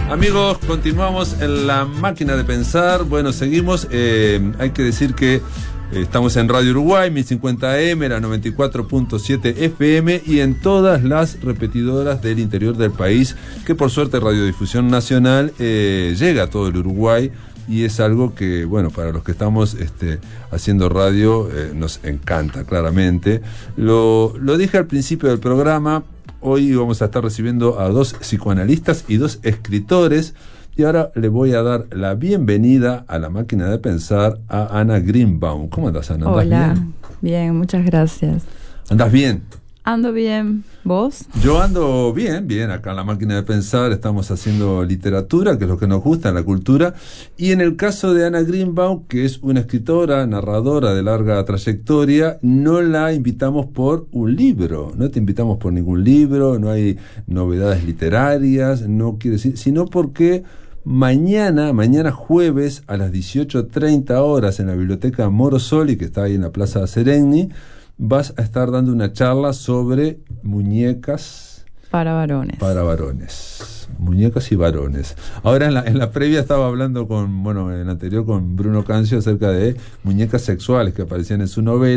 Amigos, continuamos en la máquina de pensar. Bueno, seguimos. Hay que decir que estamos en Radio Uruguay, 1050M, la 94.7 FM y en todas las repetidoras del interior del país, que por suerte Radiodifusión Nacional llega a todo el Uruguay. Y es algo que, bueno, para los que estamos haciendo radio nos encanta, claramente. Lo dije al principio del programa, hoy vamos a estar recibiendo a 2 psicoanalistas y 2 escritores. Y ahora le voy a dar la bienvenida a la máquina de pensar a Ana Greenbaum. ¿Cómo andas, Ana? ¿Andás Hola, bien? Bien, muchas gracias. ¿Andás bien? Ando bien. ¿Vos? Yo ando bien, acá en la máquina de pensar estamos haciendo literatura, que es lo que nos gusta, la cultura, y en el caso de Ana Greenbaum, que es una escritora, narradora de larga trayectoria, no la invitamos por un libro, no te invitamos por ningún libro, no hay novedades literarias, no quiere decir, sino porque mañana jueves a las 18:30 horas en la biblioteca Morosoli, que está ahí en la Plaza Seregni, vas a estar dando una charla sobre muñecas para varones. Muñecas y varones. Ahora en la previa estaba hablando en el anterior con Bruno Cancio acerca de muñecas sexuales que aparecían en su novela.